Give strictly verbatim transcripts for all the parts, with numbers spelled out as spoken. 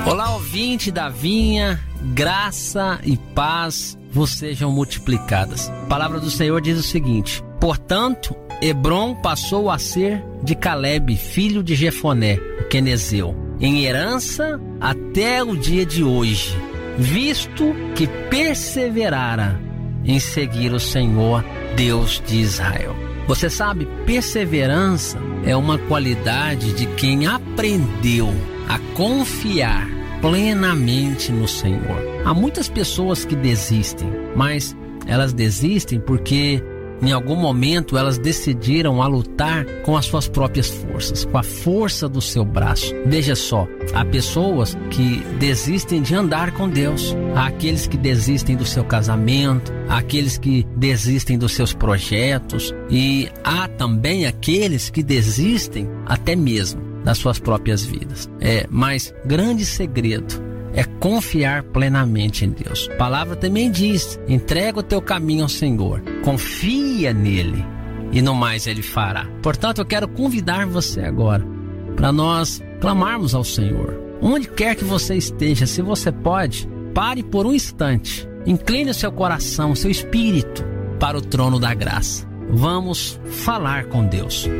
Olá, ouvinte da Vinha, graça e paz vos sejam multiplicadas. A palavra do Senhor diz o seguinte: portanto, Hebrom passou a ser de Calebe, filho de Jefoné, o quenezeu, em herança até o dia de hoje, visto que perseverara em seguir o Senhor, Deus de Israel. Você sabe, perseverança é uma qualidade de quem aprendeu a confiar plenamente no Senhor. Há muitas pessoas que desistem, mas elas desistem porque em algum momento elas decidiram a lutar com as suas próprias forças, com a força do seu braço. Veja só, há pessoas que desistem de andar com Deus, há aqueles que desistem do seu casamento, há aqueles que desistem dos seus projetos e há também aqueles que desistem até mesmo das suas próprias vidas. É, mas grande segredo é confiar plenamente em Deus. A palavra também diz: entrega o teu caminho ao Senhor, confia nele e no mais ele fará. Portanto, eu quero convidar você agora para nós clamarmos ao Senhor. Onde quer que você esteja, se você pode, pare por um instante, incline o seu coração, o seu espírito para o trono da graça. Vamos falar com Deus.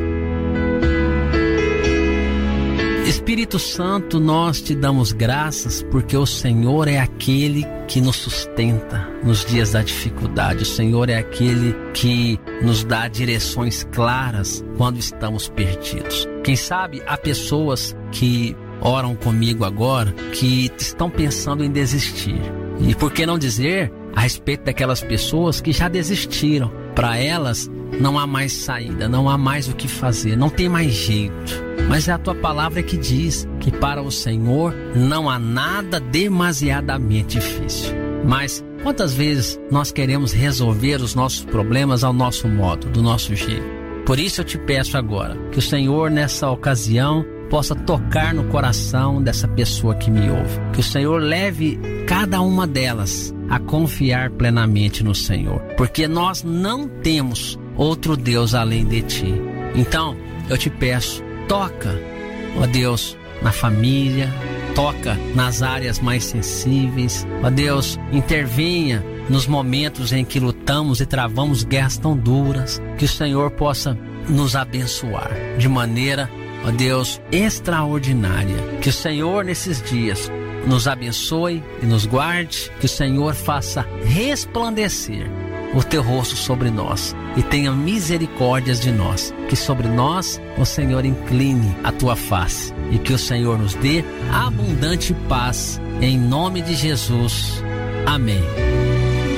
Espírito Santo, nós te damos graças porque o Senhor é aquele que nos sustenta nos dias da dificuldade. O Senhor é aquele que nos dá direções claras quando estamos perdidos. Quem sabe há pessoas que oram comigo agora que estão pensando em desistir. E por que não dizer a respeito daquelas pessoas que já desistiram? Para elas não há mais saída, não há mais o que fazer, não tem mais jeito. Mas é a tua palavra que diz que para o Senhor não há nada demasiadamente difícil. Mas quantas vezes nós queremos resolver os nossos problemas ao nosso modo, do nosso jeito? Por isso eu te peço agora que o Senhor nessa ocasião possa tocar no coração dessa pessoa que me ouve. Que o Senhor leve cada uma delas a confiar plenamente no Senhor, porque nós não temos outro Deus além de Ti. Então eu te peço, toca, ó Deus, na família, toca nas áreas mais sensíveis, ó Deus, intervenha nos momentos em que lutamos e travamos guerras tão duras, que o Senhor possa nos abençoar de maneira, ó Deus, extraordinária. Que o Senhor nesses dias nos abençoe e nos guarde, que o Senhor faça resplandecer o teu rosto sobre nós e tenha misericórdias de nós, que sobre nós o Senhor incline a tua face e que o Senhor nos dê abundante paz, em nome de Jesus. Amém.